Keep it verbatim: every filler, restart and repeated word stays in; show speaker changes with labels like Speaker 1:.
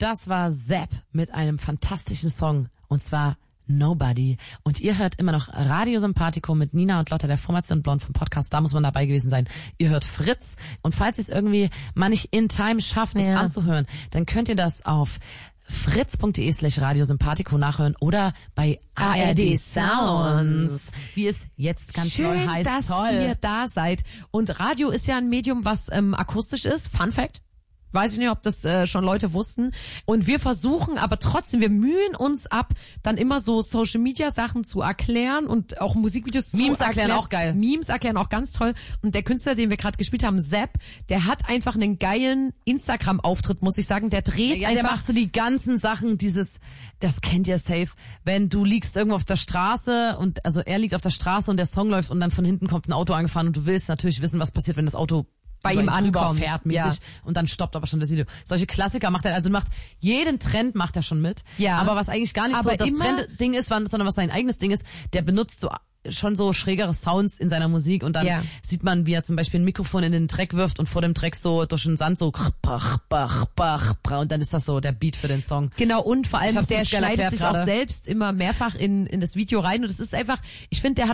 Speaker 1: das war Zapp mit einem fantastischen Song. Und zwar Nobody. Und ihr hört immer noch Radio Sympathico mit Nina und Lotta, der Formation Blond vom Podcast. Da muss man dabei gewesen sein. Ihr hört Fritz. Und falls ihr es irgendwie mal nicht in Time schafft, es
Speaker 2: ja.
Speaker 1: anzuhören, dann könnt ihr das auf fritz.de slash Radio Sympathico nachhören oder bei A R D Sounds, wie es jetzt ganz
Speaker 2: Schön,
Speaker 1: neu heißt.
Speaker 2: dass
Speaker 1: Toll.
Speaker 2: ihr da seid. Und Radio ist ja ein Medium, was ähm, akustisch ist. Fun Fact. Weiß ich nicht, ob das äh, schon Leute wussten. Und wir versuchen aber trotzdem, wir mühen uns ab, dann immer so Social-Media-Sachen zu erklären und auch Musikvideos zu
Speaker 1: Memes
Speaker 2: erklären.
Speaker 1: erklären auch geil.
Speaker 2: Memes erklären auch ganz toll. Und der Künstler, den wir gerade gespielt haben, Zapp, der hat einfach einen geilen Instagram-Auftritt, muss ich sagen. Der dreht
Speaker 1: Ja,
Speaker 2: einfach...
Speaker 1: der macht so die ganzen Sachen, dieses, das kennt ihr safe, wenn du liegst irgendwo auf der Straße und, also er liegt auf der Straße und der Song läuft und dann von hinten kommt ein Auto angefahren und du willst natürlich wissen, was passiert, wenn das Auto
Speaker 2: bei
Speaker 1: ihm
Speaker 2: ankommt,
Speaker 1: fährt mäßig,
Speaker 2: ja.
Speaker 1: Und dann stoppt aber schon das Video. Solche Klassiker macht er, also macht jeden Trend macht er schon mit.
Speaker 2: Ja.
Speaker 1: Aber was eigentlich gar nicht
Speaker 2: Aber
Speaker 1: so das
Speaker 2: immer-
Speaker 1: Trend-Ding ist, sondern was sein eigenes Ding ist, der benutzt so schon so schrägere Sounds in seiner Musik und dann
Speaker 2: Ja.
Speaker 1: sieht man, wie er zum Beispiel ein Mikrofon in den Dreck wirft und vor dem Dreck so durch den Sand so bach, bach, bach, bach, und dann ist das so der Beat für den Song.
Speaker 2: Genau, und vor
Speaker 1: Ich
Speaker 2: allem,
Speaker 1: hab's
Speaker 2: der
Speaker 1: ganz geil
Speaker 2: schneidet
Speaker 1: erklärt
Speaker 2: sich
Speaker 1: gerade.
Speaker 2: auch selbst immer mehrfach in in das Video rein und es ist einfach, ich finde, der hat